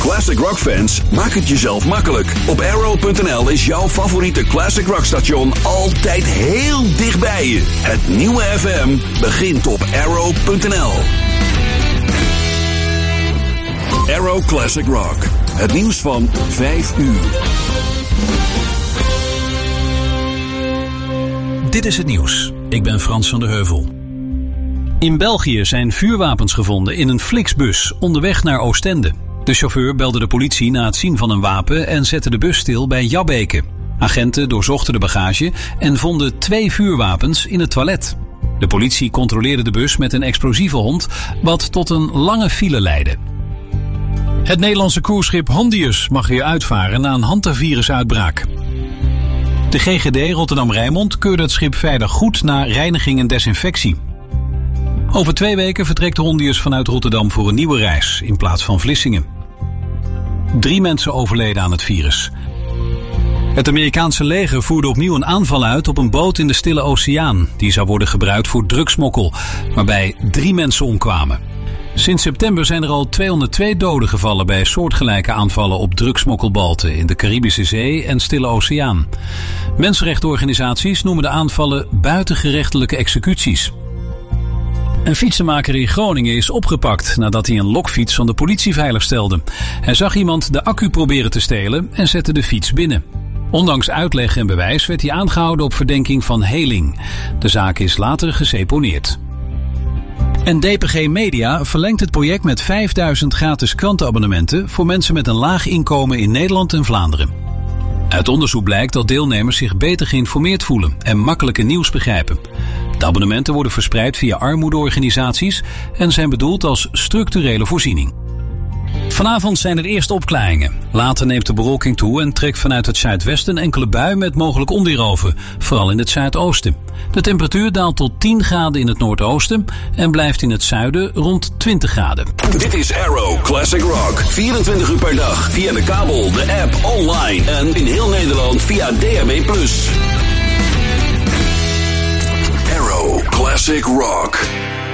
Classic Rock fans, maak het jezelf makkelijk. Op Arrow.nl is jouw favoriete Classic Rock station altijd heel dicht bij je. Het nieuwe FM begint op Arrow.nl. Arrow Classic Rock. Het nieuws van 5 uur. Dit is het nieuws. Ik ben Frans van der Heuvel. In België zijn vuurwapens gevonden in een Flixbus onderweg naar Oostende. De chauffeur belde de politie na het zien van een wapen en zette de bus stil bij Jabbeke. Agenten doorzochten de bagage en vonden 2 vuurwapens in het toilet. De politie controleerde de bus met een explosieve hond, wat tot een lange file leidde. Het Nederlandse cruiseschip Hondius mag weer uitvaren na een hantavirusuitbraak. De GGD Rotterdam-Rijnmond keurde het schip veilig goed na reiniging en desinfectie. Over 2 weken vertrekt de Hondius vanuit Rotterdam voor een nieuwe reis in plaats van Vlissingen. 3 mensen overleden aan het virus. Het Amerikaanse leger voerde opnieuw een aanval uit op een boot in de Stille Oceaan. Die zou worden gebruikt voor drugsmokkel, waarbij 3 mensen omkwamen. Sinds september zijn er al 202 doden gevallen bij soortgelijke aanvallen op drugsmokkelboten in de Caribische Zee en Stille Oceaan. Mensenrechtenorganisaties noemen de aanvallen buitengerechtelijke executies. Een fietsenmaker in Groningen is opgepakt nadat hij een lokfiets van de politie veiligstelde. Hij zag iemand de accu proberen te stelen en zette de fiets binnen. Ondanks uitleg en bewijs werd hij aangehouden op verdenking van heling. De zaak is later geseponeerd. En DPG Media verlengt het project met 5000 gratis krantenabonnementen voor mensen met een laag inkomen in Nederland en Vlaanderen. Uit onderzoek blijkt dat deelnemers zich beter geïnformeerd voelen en makkelijker nieuws begrijpen. De abonnementen worden verspreid via armoedeorganisaties en zijn bedoeld als structurele voorziening. Vanavond zijn er eerst opklaringen. Later neemt de bewolking toe en trekt vanuit het zuidwesten enkele bui met mogelijk onweer over, vooral in het zuidoosten. De temperatuur daalt tot 10 graden in het noordoosten en blijft in het zuiden rond 20 graden. Dit is Arrow Classic Rock. 24 uur per dag via de kabel, de app, online en in heel Nederland via DAB+. Arrow Classic Rock.